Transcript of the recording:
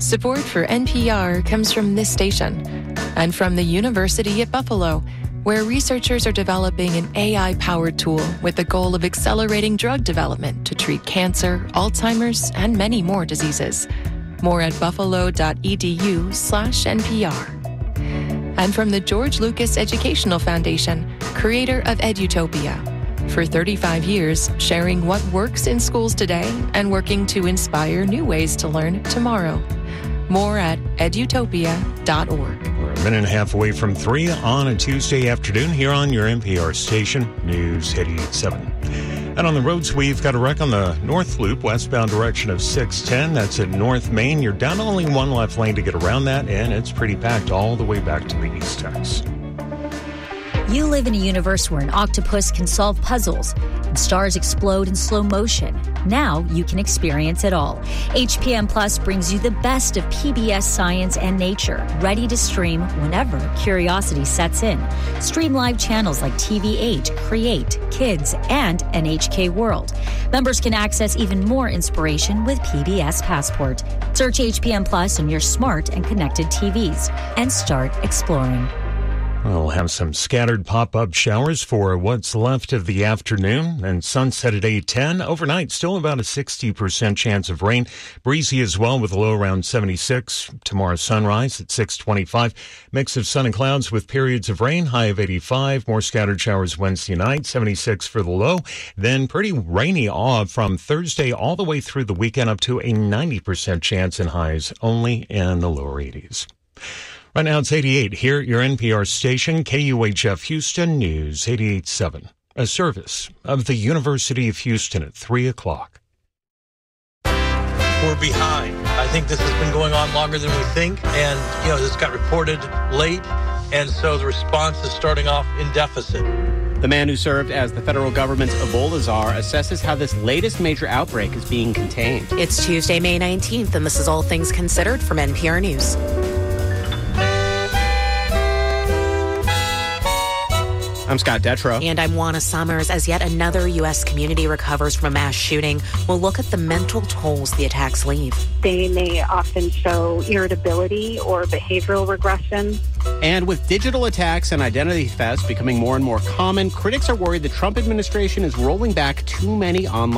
Support for NPR comes from this station and from the University at Buffalo, where researchers are developing an AI-powered tool with the goal of accelerating drug development to treat cancer, Alzheimer's, and many more diseases. More at buffalo.edu/NPR. And from the George Lucas Educational Foundation, creator of Edutopia. For 35 years, sharing what works in schools today and working to inspire new ways to learn tomorrow. More at edutopia.org. We're a minute and a half away from 3 on a Tuesday afternoon here on your NPR station, News 88.7. And on the roads, we've got a wreck on the North Loop, westbound direction of 610. That's at North Main. You're down only one left lane to get around that, and it's pretty packed all the way back to the East Tex. You live in a universe where an octopus can solve puzzles and stars explode in slow motion. Now you can experience it all. HPM Plus brings you the best of PBS science and nature, ready to stream whenever curiosity sets in. Stream live channels like TV8, Create, Kids, and NHK World. Members can access even more inspiration with PBS Passport. Search HPM Plus on your smart and connected TVs and start exploring. We'll have some scattered pop-up showers for what's left of the afternoon, and sunset at 8:10. Overnight, still about a 60% chance of rain. Breezy as well with a low around 76. Tomorrow, sunrise at 6:25. Mix of sun and clouds with periods of rain, high of 85. More scattered showers Wednesday night, 76 for the low. Then pretty rainy from Thursday all the way through the weekend, up to a 90% chance and highs only in the lower 80s. Right now it's 88 here at your NPR station, KUHF Houston News 88.7. A service of the University of Houston at 3 o'clock. We're behind. I think this has been going on longer than we think, and, this got reported late, and so the response is starting off in deficit. The man who served as the federal government's Ebola czar assesses how this latest major outbreak is being contained. It's Tuesday, May 19th, and this is All Things Considered from NPR News. I'm Scott Detrow. And I'm Juana Summers. As yet another U.S. community recovers from a mass shooting, we'll look at the mental tolls the attacks leave. They may often show irritability or behavioral regression. And with digital attacks and identity thefts becoming more and more common, critics are worried the Trump administration is rolling back too many online